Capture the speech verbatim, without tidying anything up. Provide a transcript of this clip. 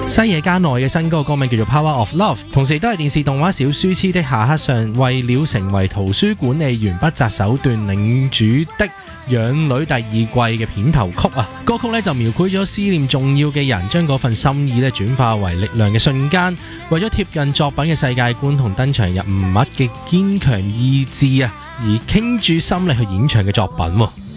西野加奈嘅新歌歌名叫做 Power of Love， 同時都係電視動畫小書痴的夏克尚為了成為圖書管理員不擇手段領主的養女第二季嘅片頭曲啊！歌曲咧就描繪咗思念重要嘅人，將嗰份心意咧轉化為力量嘅瞬間，為咗貼近作品嘅世界觀同登場人物嘅堅強意志啊，而傾注心力去演唱嘅作品喎。